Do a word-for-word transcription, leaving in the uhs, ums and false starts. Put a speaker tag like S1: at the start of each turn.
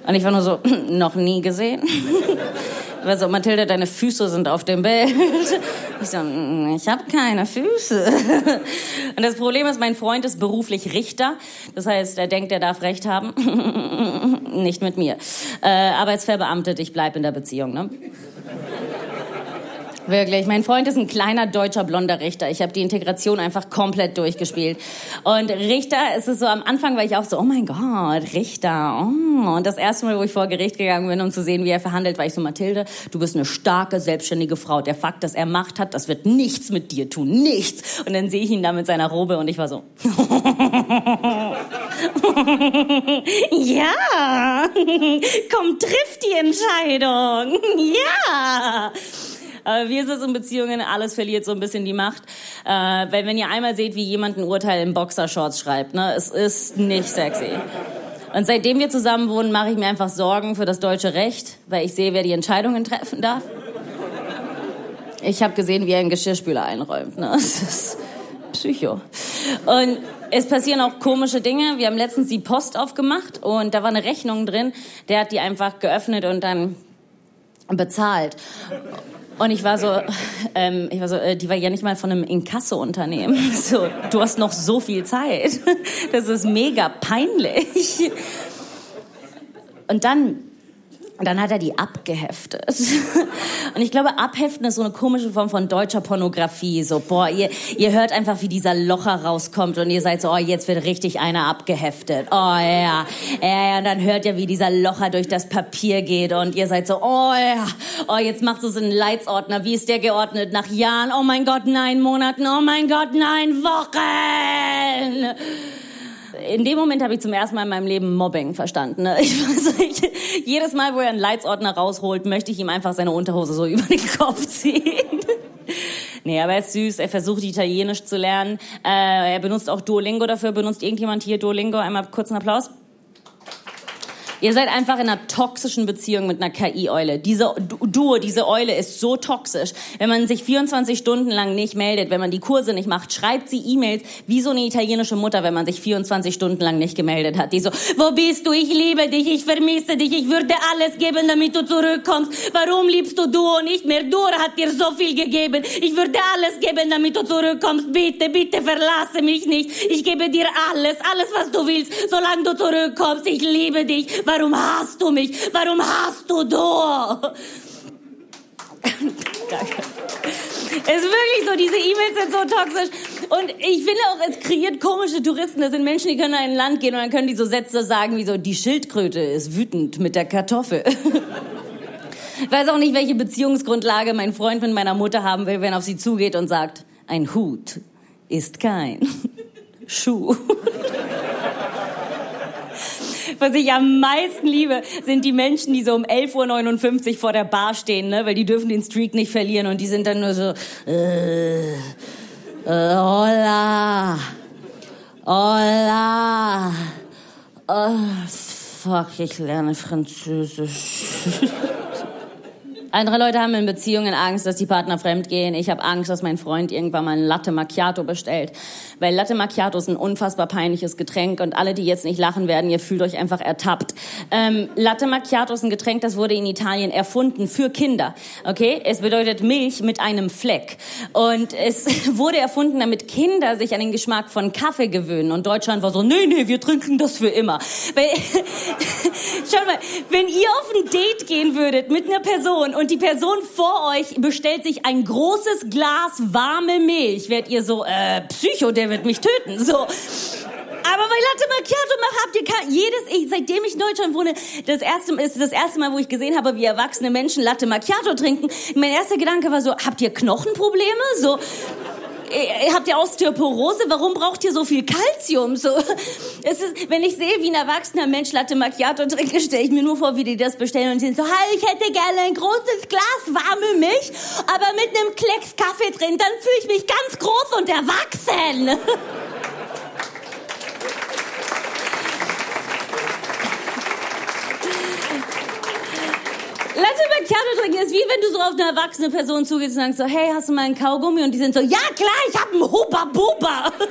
S1: Und ich war nur so, noch nie gesehen. War so, Mathilde, deine Füße sind auf dem Bild. Ich so, ich habe keine Füße. Und das Problem ist, mein Freund ist beruflich Richter. Das heißt, er denkt, er darf Recht haben. Nicht mit mir. Äh, arbeitsverbeamtet, ich bleib in der Beziehung, ne? Wirklich, mein Freund ist ein kleiner deutscher blonder Richter. Ich habe die Integration einfach komplett durchgespielt. Und Richter, es ist so, am Anfang war ich auch so, oh mein Gott, Richter. Oh. Und das erste Mal, wo ich vor Gericht gegangen bin, um zu sehen, wie er verhandelt, war ich so, Mathilde, du bist eine starke, selbstständige Frau. Der Fakt, dass er Macht hat, das wird nichts mit dir tun, nichts. Und dann sehe ich ihn da mit seiner Robe und ich war so, ja, komm, triff die Entscheidung, ja. Aber wie ist es in Beziehungen? Alles verliert so ein bisschen die Macht. Äh, weil wenn ihr einmal seht, wie jemand ein Urteil in Boxershorts schreibt, ne, es ist nicht sexy. Und seitdem wir zusammen wohnen, mache ich mir einfach Sorgen für das deutsche Recht, weil ich sehe, wer die Entscheidungen treffen darf. Ich habe gesehen, wie er einen Geschirrspüler einräumt. Ne? Das ist Psycho. Und es passieren auch komische Dinge. Wir haben letztens die Post aufgemacht und da war eine Rechnung drin. Der hat die einfach geöffnet und dann bezahlt. Und ich war so, ähm, ich war so, äh, die war ja nicht mal von einem Inkasso-Unternehmen. So, du hast noch so viel Zeit. Das ist mega peinlich. Und dann, dann hat er die abgeheftet. Und ich glaube, abheften ist so eine komische Form von deutscher Pornografie. So, boah, ihr, ihr hört einfach, wie dieser Locher rauskommt und ihr seid so, oh, jetzt wird richtig einer abgeheftet. Oh ja, ja, ja, und dann hört ihr, wie dieser Locher durch das Papier geht und ihr seid so, oh ja, oh, jetzt machst du so einen Leitsordner. Wie ist der geordnet? Nach Jahren? Oh mein Gott, nein, Monaten. Oh mein Gott, nein, Wochen. In dem Moment habe ich zum ersten Mal in meinem Leben Mobbing verstanden. Ne? Ich weiß nicht, jedes Mal, wo er einen Leitsordner rausholt, möchte ich ihm einfach seine Unterhose so über den Kopf ziehen. Nee, aber er ist süß, er versucht Italienisch zu lernen. Äh, er benutzt auch Duolingo dafür. Benutzt irgendjemand hier Duolingo? Einmal kurz einen Applaus. Ihr seid einfach in einer toxischen Beziehung mit einer K I-Eule. Diese Duo, diese Eule ist so toxisch. Wenn man sich vierundzwanzig Stunden lang nicht meldet, wenn man die Kurse nicht macht, schreibt sie E-Mails wie so eine italienische Mutter, wenn man sich vierundzwanzig Stunden lang nicht gemeldet hat. Die so, wo bist du? Ich liebe dich, ich vermisse dich, ich würde alles geben, damit du zurückkommst. Warum liebst du Duo nicht mehr? Duo hat dir so viel gegeben. Ich würde alles geben, damit du zurückkommst. Bitte, bitte verlasse mich nicht. Ich gebe dir alles, alles, was du willst, solange du zurückkommst. Ich liebe dich. Warum hasst du mich? Warum hasst du Duo? Danke. Es ist wirklich so, diese E-Mails sind so toxisch. Und ich finde auch, es kreiert komische Touristen. Das sind Menschen, die können in ein Land gehen und dann können die so Sätze sagen wie so, die Schildkröte ist wütend mit der Kartoffel. Ich weiß auch nicht, welche Beziehungsgrundlage mein Freund mit meiner Mutter haben will, wenn er auf sie zugeht und sagt, ein Hut ist kein Schuh. Was ich am meisten liebe, sind die Menschen, die so um elf Uhr neunundfünfzig vor der Bar stehen, ne? Weil die dürfen den Streak nicht verlieren und die sind dann nur so, äh, äh, hola, hola, oh, fuck, ich lerne Französisch. Andere Leute haben in Beziehungen Angst, dass die Partner fremd gehen. Ich habe Angst, dass mein Freund irgendwann mal ein Latte Macchiato bestellt. Weil Latte Macchiato ist ein unfassbar peinliches Getränk und alle, die jetzt nicht lachen werden, ihr fühlt euch einfach ertappt. Ähm, Latte Macchiato ist ein Getränk, das wurde in Italien erfunden für Kinder. Okay? Es bedeutet Milch mit einem Fleck. Und es wurde erfunden, damit Kinder sich an den Geschmack von Kaffee gewöhnen. Und Deutschland war so, nee, nee, wir trinken das für immer. Weil, schaut mal, wenn ihr auf ein Date gehen würdet mit einer Person und die Person vor euch bestellt sich ein großes Glas warme Milch, werdet ihr so, äh, Psycho, der wird mich töten, so. Aber bei Latte Macchiato habt ihr kein, jedes, ich, seitdem ich in Deutschland wohne, das erste, ist das erste Mal, wo ich gesehen habe, wie erwachsene Menschen Latte Macchiato trinken. Mein erster Gedanke war so, habt ihr Knochenprobleme? So, äh, habt ihr Osteoporose? Warum braucht ihr so viel Kalzium? So, es ist, wenn ich sehe, wie ein erwachsener Mensch Latte Macchiato trinkt, stelle ich mir nur vor, wie die das bestellen und sind so, hi, ich hätte gerne ein großes Glas warme Milch, aber mit einem Klecks Kaffee drin, dann fühle ich mich ganz groß und erwachsen. Latte Macchiato trinken ist wie wenn du so auf eine erwachsene Person zugehst und sagst so, hey, hast du mal einen Kaugummi? Und die sind so, ja klar, ich hab einen Hubba Bubba.